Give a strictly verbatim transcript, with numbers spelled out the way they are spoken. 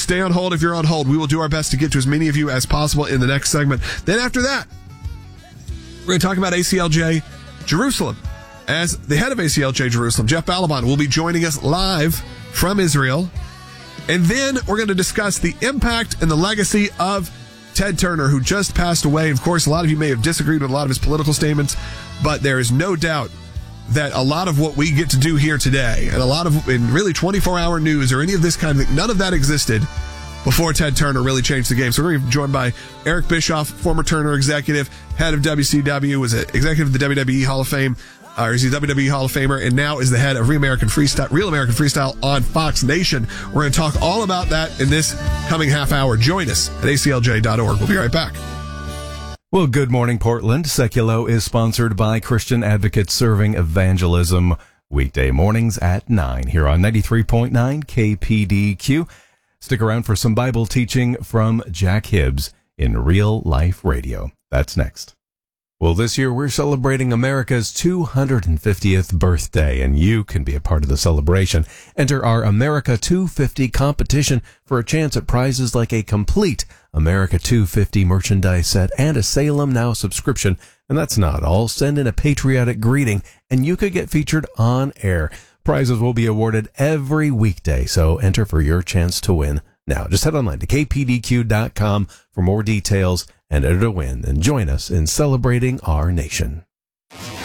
stay on hold if you're on hold. We will do our best to get to as many of you as possible in the next segment. Then after that, we're going to talk about A C L J Jerusalem. As the head of A C L J Jerusalem, Jeff Balaban, will be joining us live from Israel. And then we're going to discuss the impact and the legacy of Ted Turner, who just passed away. Of course, a lot of you may have disagreed with a lot of his political statements, but there is no doubt that a lot of what we get to do here today, and a lot of, in really twenty-four hour news or any of this kind of thing, none of that existed before Ted Turner really changed the game. So we're going to be joined by Eric Bischoff, former Turner executive, head of W C W, was an executive of the W W E Hall of Fame, or is he a W W E Hall of Famer, and now is the head of Real American Freestyle, Real American Freestyle on Fox Nation. We're going to talk all about that in this coming half hour. Join us at A C L J dot org. We'll be right back. Well, good morning, Portland. Seculo is sponsored by Christian Advocates Serving Evangelism, weekday mornings at nine here on ninety-three point nine K P D Q. Stick around for some Bible teaching from Jack Hibbs in Real Life Radio. That's next. Well, this year we're celebrating America's two hundred fiftieth birthday, and you can be a part of the celebration. Enter our America two fifty competition for a chance at prizes like a complete America two fifty merchandise set and a Salem Now subscription. And that's not all. Send in a patriotic greeting, and you could get featured on air. Prizes will be awarded every weekday, so enter for your chance to win now. Just head online to K P D Q dot com for more details and enter to win, and join us in celebrating our nation.